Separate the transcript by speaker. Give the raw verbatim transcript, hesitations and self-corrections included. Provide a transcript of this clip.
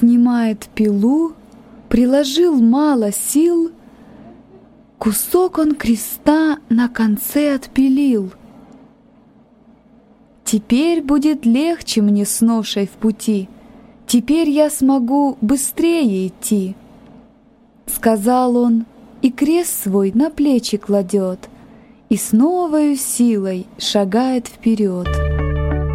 Speaker 1: Снимает пилу, приложил мало сил, кусок он креста на конце отпилил. Теперь будет легче мне с ношей в пути, теперь я смогу быстрее идти. Сказал он, и крест свой на плечи кладет, и с новою силой шагает вперед.